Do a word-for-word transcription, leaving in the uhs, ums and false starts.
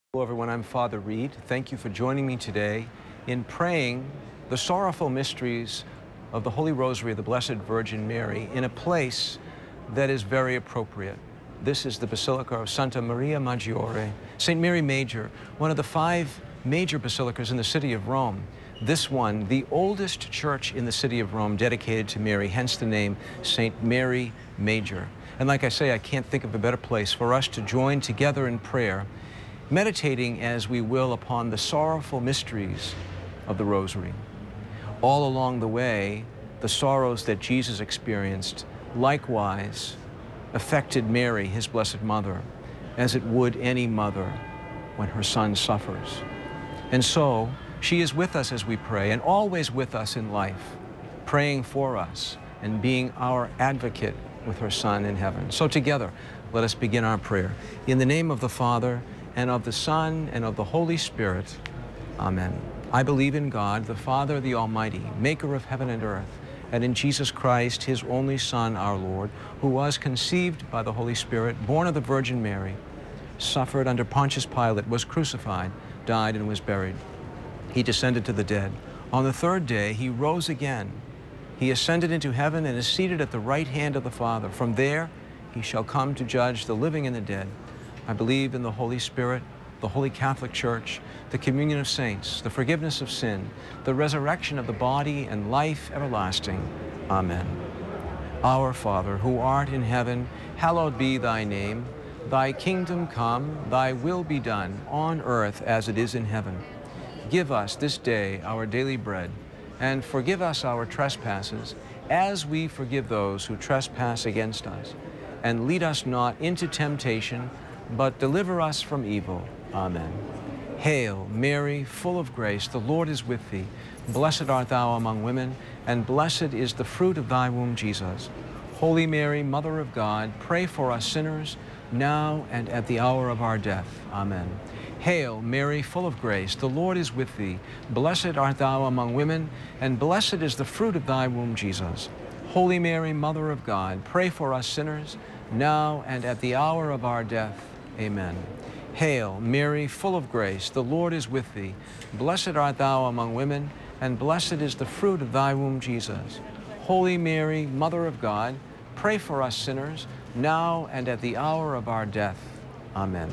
Hello everyone, I'm Father Reed. Thank you for joining me today in praying the sorrowful mysteries of the Holy Rosary of the Blessed Virgin Mary in a place that is very appropriate. This is the Basilica of Santa Maria Maggiore, Saint Mary Major, one of the five major basilicas in the city of Rome. This one, the oldest church in the city of Rome dedicated to Mary, hence the name Saint Mary Major. And like I say, I can't think of a better place for us to join together in prayer, meditating as we will upon the sorrowful mysteries of the Rosary. All along the way, the sorrows that Jesus experienced likewise affected Mary, his Blessed Mother, as it would any mother when her son suffers. And so, she is with us as we pray, and always with us in life, praying for us and being our advocate with her Son in heaven. So together, let us begin our prayer. In the name of the Father, and of the Son, and of the Holy Spirit. Amen. I believe in God, the Father, the Almighty, maker of heaven and earth, and in Jesus Christ, his only Son, our Lord, who was conceived by the Holy Spirit, born of the Virgin Mary, suffered under Pontius Pilate, was crucified, died, and was buried. He descended to the dead. On the third day, he rose again. He ascended into heaven and is seated at the right hand of the Father. From there, he shall come to judge the living and the dead. I believe in the Holy Spirit, the Holy Catholic Church, the communion of saints, the forgiveness of sin, the resurrection of the body, and life everlasting. Amen. Our Father, who art in heaven, hallowed be thy name. Thy kingdom come, thy will be done, on earth as it is in heaven. Give us this day our daily bread, and forgive us our trespasses, as we forgive those who trespass against us. And lead us not into temptation, but deliver us from evil. Amen. Hail, Mary, full of grace, the Lord is with thee. Blessed art thou among women, and blessed is the fruit of thy womb, Jesus. Holy Mary, Mother of God, pray for us sinners, now and at the hour of our death. Amen. Hail, Mary, full of grace, the Lord is with thee. Blessed art thou among women, and blessed is the fruit of thy womb, Jesus. Holy Mary, Mother of God, pray for us sinners, now and at the hour of our death. Amen. Hail, Mary, full of grace, the Lord is with thee. Blessed art thou among women, and blessed is the fruit of thy womb, Jesus. Holy Mary, Mother of God, pray for us sinners, now and at the hour of our death. Amen.